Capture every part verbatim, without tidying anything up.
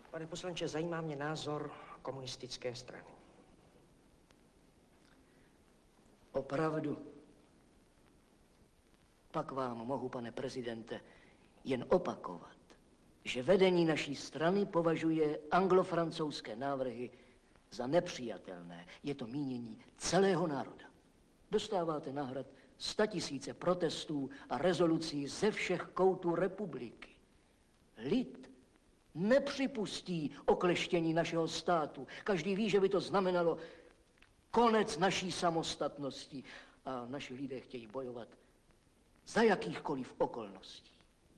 Pane poslanče, zajímá mě názor komunistické strany. Opravdu. Pak vám mohu, pane prezidente, jen opakovat, že vedení naší strany považuje anglo-francouzské návrhy za nepřijatelné. Je to mínění celého národa. Dostáváte na hrad statisíce protestů a rezolucí ze všech koutů republiky. Lid nepřipustí okleštění našeho státu. Každý ví, že by to znamenalo konec naší samostatnosti. A naši lidé chtějí bojovat za jakýchkoliv okolností.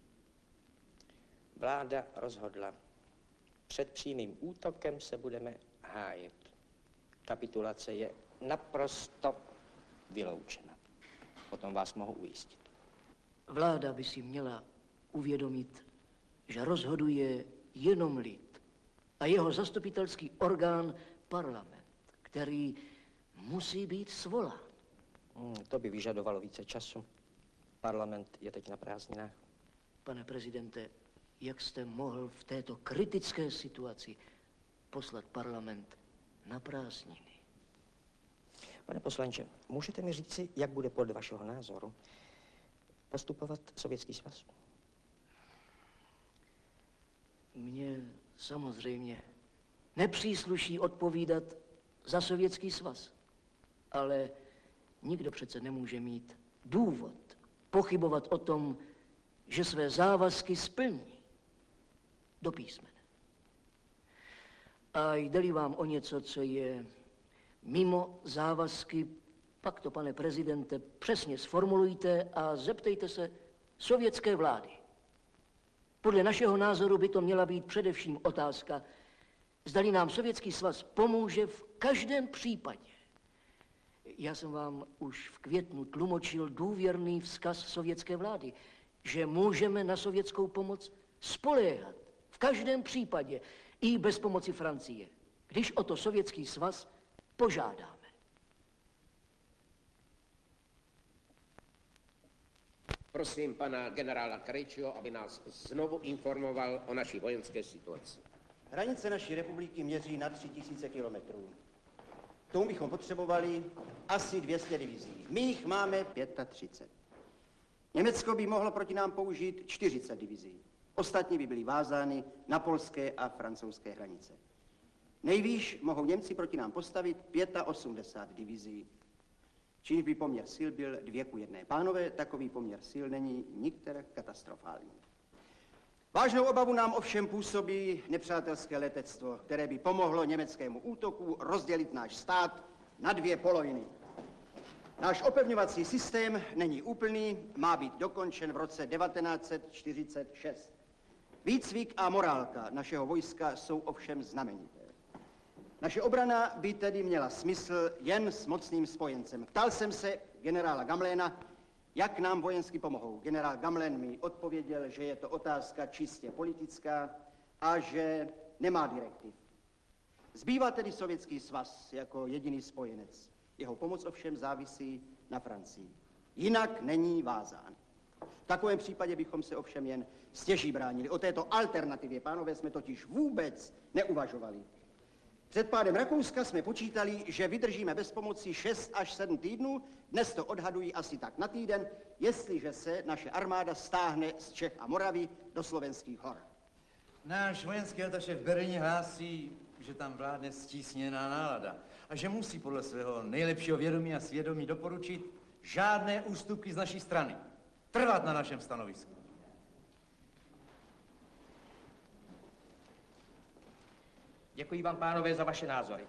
Vláda rozhodla. Před přímým útokem se budeme hájit. Kapitulace je naprosto vyloučena. Potom vás mohu ujistit. Vláda by si měla uvědomit, že rozhoduje jenom lid a jeho zastupitelský orgán parlament, který musí být svolán. Hmm, to by vyžadovalo více času. Parlament je teď na prázdninách. Pane prezidente, jak jste mohl v této kritické situaci poslat parlament na prázdniny? Pane poslanče, můžete mi říci, jak bude podle vašeho názoru postupovat Sovětský svaz? Mně samozřejmě nepřísluší odpovídat za Sovětský svaz, ale nikdo přece nemůže mít důvod pochybovat o tom, že své závazky splní do písmene. A jde-li vám o něco, co je mimo závazky, pak to, pane prezidente, přesně sformulujte a zeptejte se sovětské vlády. Podle našeho názoru by to měla být především otázka, zdali nám Sovětský svaz pomůže v každém případě. Já jsem vám už v květnu tlumočil důvěrný vzkaz sovětské vlády, že můžeme na sovětskou pomoc spoléhat v každém případě, i bez pomoci Francie, když o to Sovětský svaz požádáme. Prosím pana generála Krejčího, aby nás znovu informoval o naší vojenské situaci. Hranice naší republiky měří na tři tisíce kilometrů. K tomu bychom potřebovali asi dvě stě divizí. My jich máme třicet pět. Německo by mohlo proti nám použít čtyřicet divizí. Ostatní by byly vázány na polské a francouzské hranice. Nejvýš mohou Němci proti nám postavit osmdesát pět divizí. Čímž by poměr sil byl dvě ku jedné. Pánové, takový poměr sil není nikterak katastrofální. Vážnou obavu nám ovšem působí nepřátelské letectvo, které by pomohlo německému útoku rozdělit náš stát na dvě poloviny. Náš opevňovací systém není úplný, má být dokončen v roce devatenáct set čtyřicet šest. Výcvik a morálka našeho vojska jsou ovšem znamenité. Naše obrana by tedy měla smysl jen s mocným spojencem. Ptal jsem se generála Gamléna, jak nám vojensky pomohou. Generál Gamlen mi odpověděl, že je to otázka čistě politická a že nemá direktiv. Zbývá tedy Sovětský svaz jako jediný spojenec. Jeho pomoc ovšem závisí na Francii. Jinak není vázán. V takovém případě bychom se ovšem jen stěží bránili. O této alternativě, pánové, jsme totiž vůbec neuvažovali. Před pádem Rakouska jsme počítali, že vydržíme bez pomoci šest až sedm týdnů, dnes to odhadují asi tak na týden, jestliže se naše armáda stáhne z Čech a Moravy do slovenských hor. Náš vojenský ataše v Berlíně hlásí, že tam vládne stísněná nálada a že musí podle svého nejlepšího vědomí a svědomí doporučit žádné ústupky z naší strany. Trvat na našem stanovisku. Děkuji vám, pánové, za vaše názory.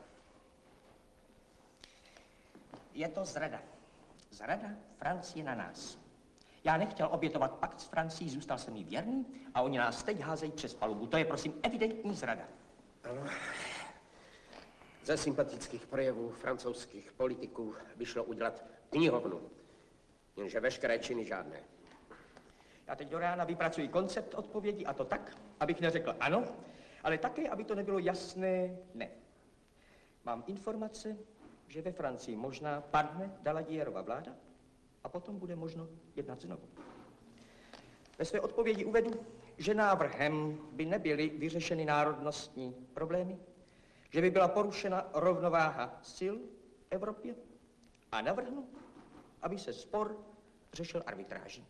Je to zrada. Zrada Francie na nás. Já nechtěl obětovat pakt s Francií, zůstal jsem jí věrný a oni nás teď házejí přes palubu. To je, prosím, evidentní zrada. Ano. Ze sympatických projevů francouzských politiků by šlo udělat knihovnu, jenže veškeré činy žádné. Já teď do rána vypracuji koncept odpovědi a to tak, abych neřekl ano, ale také, aby to nebylo jasné ne. Mám informace, že ve Francii možná padne Daladierova vláda a potom bude možno jednat znovu. Ve své odpovědi uvedu, že návrhem by nebyly vyřešeny národnostní problémy, že by byla porušena rovnováha sil v Evropě a navrhnu, aby se spor řešil arbitráží.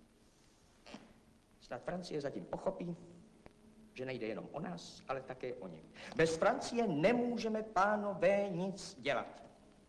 Snad Francie zatím pochopí, že nejde jenom o nás, ale také o ně. Bez Francie nemůžeme, pánové, nic dělat.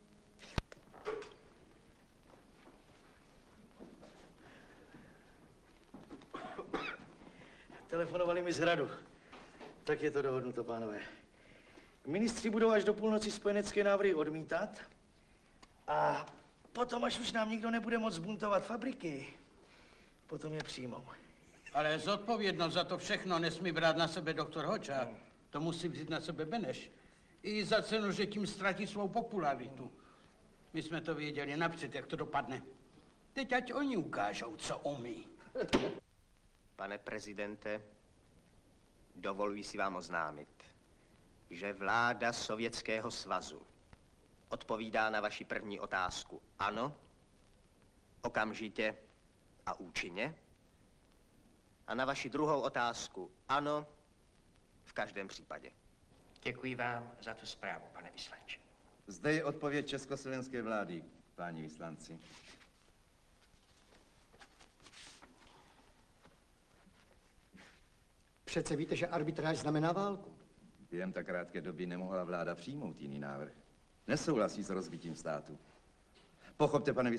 Telefonovali mi z Hradu. Tak je to dohodnuto, pánové. Ministři budou až do půlnoci spojenecké návrhy odmítat a potom, až už nám nikdo nebude moct zbuntovat fabriky, potom je přijmou. Ale zodpovědnost za to všechno nesmí brát na sebe doktor Hoča. To musí vzít na sebe Beneš. I za cenu, že tím ztratí svou popularitu. My jsme to věděli napřed, jak to dopadne. Teď ať oni ukážou, co umí. Pane prezidente, dovoluji si vám oznámit, že vláda Sovětského svazu odpovídá na vaši první otázku ano, okamžitě a účinně, a na vaši druhou otázku ano, v každém případě. Děkuji vám za tu zprávu, pane vyslanče. Zde je odpověď československé vlády, páni vyslanci. Přece víte, že arbitráž znamená válku. Během tak krátké doby nemohla vláda přijmout jiný návrh. Nesouhlasí s rozbitím státu. Pochopte, pane